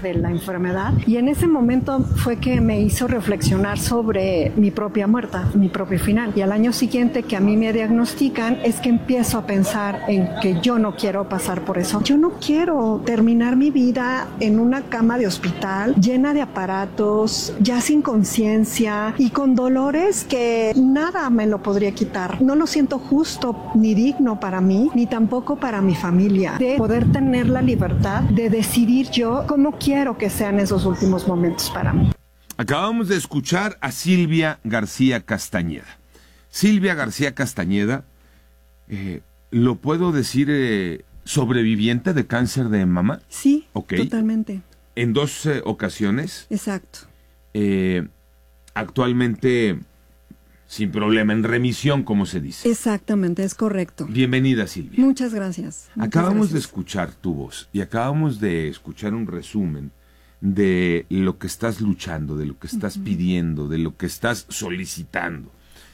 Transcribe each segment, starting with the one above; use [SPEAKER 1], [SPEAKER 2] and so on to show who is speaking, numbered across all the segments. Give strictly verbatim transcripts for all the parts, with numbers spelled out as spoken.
[SPEAKER 1] de la enfermedad, y en ese momento fue que me hizo reflexionar sobre mi propia muerte, mi propio final. Y al año siguiente que a mí me diagnostican es que empiezo a pensar en que yo no quiero pasar por eso. Yo no quiero terminar mi vida en una cama de hospital llena de aparatos, ya sin conciencia y con dolores que nada me lo podría quitar. No lo siento justo ni digno para mí, ni tampoco para mi familia, de poder tener la libertad de decidir yo cómo quiero que sean esos últimos momentos para mí.
[SPEAKER 2] Acabamos de escuchar a Silvia García Castañeda. Silvia García Castañeda, eh, ¿lo puedo decir eh, sobreviviente de cáncer de mama?
[SPEAKER 1] Sí,
[SPEAKER 2] okay.
[SPEAKER 1] Totalmente.
[SPEAKER 2] En dos eh, ocasiones.
[SPEAKER 1] Exacto.
[SPEAKER 2] Eh, actualmente sin problema, en remisión, como se dice.
[SPEAKER 1] Exactamente, es correcto.
[SPEAKER 2] Bienvenida, Silvia.
[SPEAKER 1] Muchas gracias. Muchas
[SPEAKER 2] acabamos
[SPEAKER 1] gracias.
[SPEAKER 2] de escuchar tu voz y acabamos de escuchar un resumen de lo que estás luchando, de lo que estás uh-huh. pidiendo, de lo que estás solicitando.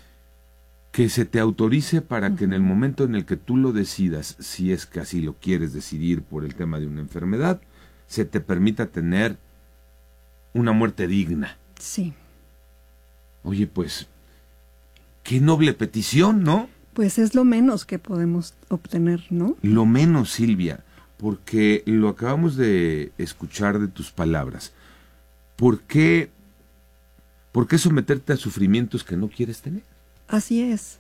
[SPEAKER 2] Que se te autorice para uh-huh. que en el momento en el que tú lo decidas, si es que así lo quieres decidir por el tema de una enfermedad, se te permita tener una muerte digna.
[SPEAKER 1] Sí.
[SPEAKER 2] Oye, pues, qué noble petición, ¿no?
[SPEAKER 1] Pues es lo menos que podemos obtener, ¿no?
[SPEAKER 2] Lo menos, Silvia, porque lo acabamos de escuchar de tus palabras. ¿Por qué, por qué someterte a sufrimientos que no quieres tener?
[SPEAKER 1] Así es.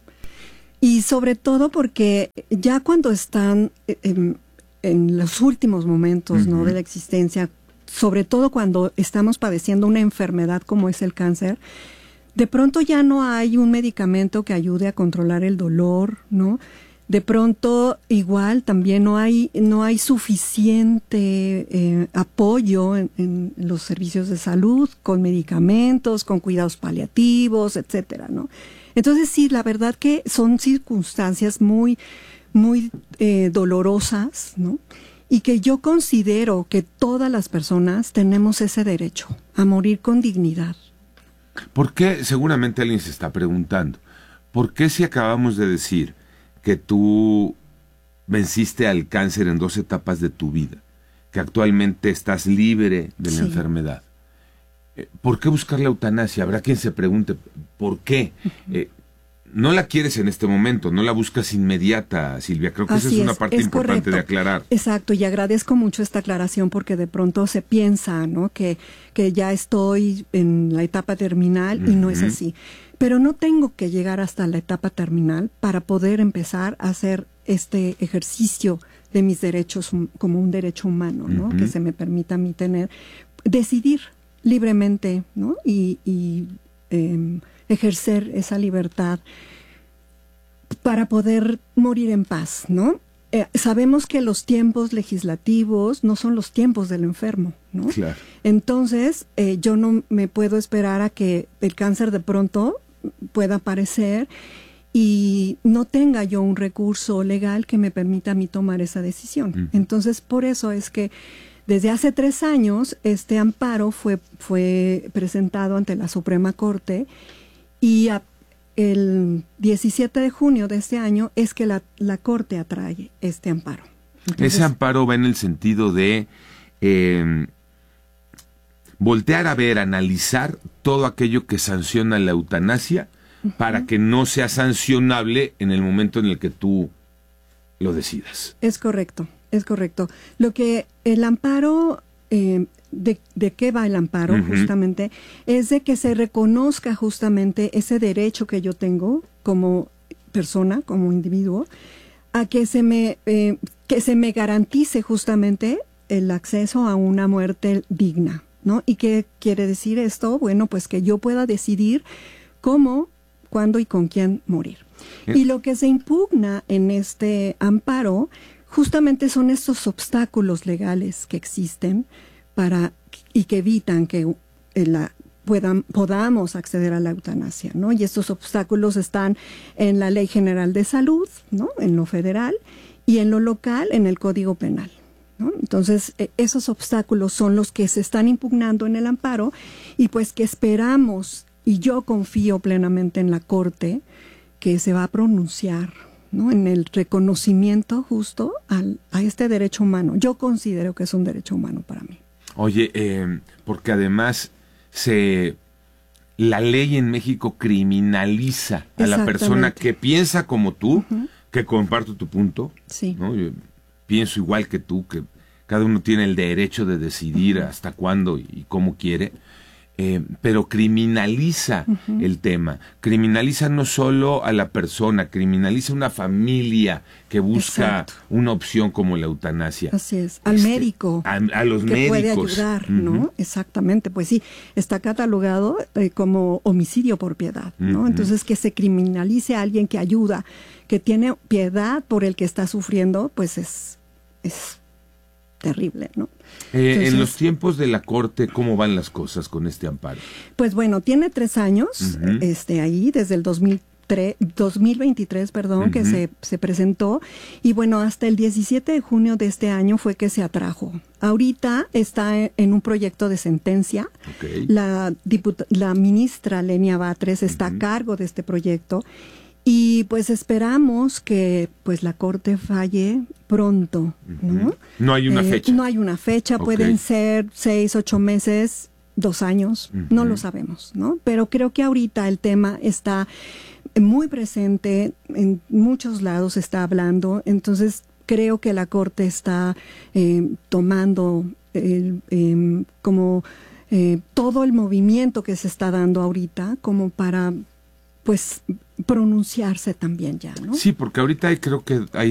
[SPEAKER 1] Y sobre todo porque ya cuando están en, en los últimos momentos, uh-huh. ¿no? de la existencia, sobre todo cuando estamos padeciendo una enfermedad como es el cáncer, de pronto ya no hay un medicamento que ayude a controlar el dolor, ¿no? De pronto igual también no hay no hay suficiente eh, apoyo en, en los servicios de salud, con medicamentos, con cuidados paliativos, etcétera, ¿no? Entonces sí, la verdad que son circunstancias muy muy eh, dolorosas, ¿no? Y que yo considero que todas las personas tenemos ese derecho a morir con dignidad.
[SPEAKER 2] ¿Por qué? Seguramente alguien se está preguntando, ¿por qué si acabamos de decir que tú venciste al cáncer en dos etapas de tu vida, que actualmente estás libre de la sí. enfermedad? ¿Por qué buscar la eutanasia? Habrá quien se pregunte, ¿por qué? Uh-huh. Eh, no la quieres en este momento, no la buscas inmediata, Silvia. Creo que
[SPEAKER 1] Así
[SPEAKER 2] esa es,
[SPEAKER 1] es
[SPEAKER 2] una parte
[SPEAKER 1] es
[SPEAKER 2] importante
[SPEAKER 1] correcto.
[SPEAKER 2] de aclarar.
[SPEAKER 1] Exacto, y agradezco mucho esta aclaración porque de pronto se piensa, ¿no? que, que ya estoy en la etapa terminal uh-huh. y no es así. Pero no tengo que llegar hasta la etapa terminal para poder empezar a hacer este ejercicio de mis derechos como un derecho humano, ¿no? Uh-huh. Que se me permita a mí tener, decidir libremente, ¿no? Y, y eh, ejercer esa libertad para poder morir en paz, ¿no? Eh, sabemos que los tiempos legislativos no son los tiempos del enfermo, ¿no?
[SPEAKER 2] Claro.
[SPEAKER 1] Entonces, eh, yo no me puedo esperar a que el cáncer de pronto pueda aparecer y no tenga yo un recurso legal que me permita a mí tomar esa decisión. Uh-huh. Entonces, por eso es que desde hace tres años este amparo fue, fue presentado ante la Suprema Corte y a, el diecisiete de junio de este año es que la, la Corte atrae este amparo. Entonces,
[SPEAKER 2] ese amparo va en el sentido de eh, voltear a ver, analizar todo aquello que sanciona la eutanasia uh-huh. para que no sea sancionable en el momento en el que tú lo decidas.
[SPEAKER 1] Es correcto, es correcto. Lo que el amparo, eh, de, de qué va el amparo uh-huh. justamente, es de que se reconozca justamente ese derecho que yo tengo como persona, como individuo, a que se me, eh, que se me garantice justamente el acceso a una muerte digna, ¿no? ¿Y qué quiere decir esto? Bueno, pues que yo pueda decidir cómo, cuándo y con quién morir. ¿Eh? Y lo que se impugna en este amparo justamente son estos obstáculos legales que existen para y que evitan que la, puedan, podamos acceder a la eutanasia, ¿no? Y estos obstáculos están en la Ley General de Salud, ¿no? En lo federal, y en lo local, en el Código Penal, ¿no? Entonces, eh, esos obstáculos son los que se están impugnando en el amparo y pues que esperamos, y yo confío plenamente en la Corte, que se va a pronunciar, ¿no? En el reconocimiento justo al, a este derecho humano. Yo considero que es un derecho humano para mí.
[SPEAKER 2] Oye, eh, porque además se la ley en México criminaliza a la persona que piensa como tú, uh-huh. que comparto tu punto,
[SPEAKER 1] sí.
[SPEAKER 2] ¿no? Yo pienso igual que tú, que cada uno tiene el derecho de decidir uh-huh. hasta cuándo y cómo quiere. Eh, pero criminaliza uh-huh. el tema, criminaliza no solo a la persona, criminaliza una familia que busca Exacto. una opción como la eutanasia.
[SPEAKER 1] Así es, al este, médico,
[SPEAKER 2] a, a los
[SPEAKER 1] que
[SPEAKER 2] médicos.
[SPEAKER 1] puede ayudar, uh-huh. ¿no? Exactamente, pues sí, está catalogado eh, como homicidio por piedad, ¿no? Uh-huh. Entonces que se criminalice a alguien que ayuda, que tiene piedad por el que está sufriendo, pues es... es terrible, ¿no?
[SPEAKER 2] Eh, Entonces, en los tiempos de la Corte, ¿cómo van las cosas con este amparo?
[SPEAKER 1] Pues bueno, tiene tres años, uh-huh. este, ahí, desde el dos mil tres, dos mil veintitrés, perdón, uh-huh. que se, se presentó, y bueno, hasta el diecisiete de junio de este año fue que se atrajo. Ahorita está en un proyecto de sentencia.
[SPEAKER 2] Okay.
[SPEAKER 1] La, diputa- la ministra Lenia Batres está uh-huh. a cargo de este proyecto, y pues esperamos que pues la Corte falle pronto, ¿no?
[SPEAKER 2] Uh-huh. No hay una
[SPEAKER 1] eh,
[SPEAKER 2] fecha.
[SPEAKER 1] No hay una fecha, okay. Pueden ser seis, ocho meses, dos años, uh-huh. no lo sabemos, ¿no? Pero creo que ahorita el tema está muy presente, en muchos lados se está hablando, entonces creo que la Corte está eh, tomando el, eh, como eh, todo el movimiento que se está dando ahorita como para pues pronunciarse también ya, ¿no?
[SPEAKER 2] Sí, porque ahorita hay, creo que hay